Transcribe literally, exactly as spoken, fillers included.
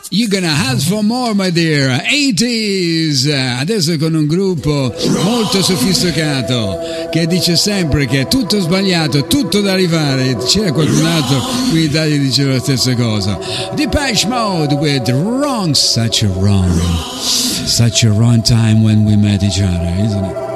You're gonna ask for more, my dear. eighties. Adesso con un gruppo molto sofisticato che dice sempre che è tutto sbagliato, tutto da rifare. C'era qualcun altro qui in Italia che diceva la stessa cosa. Depeche Mode with Wrong. Such a wrong. Such a wrong time when we met each other, isn't it?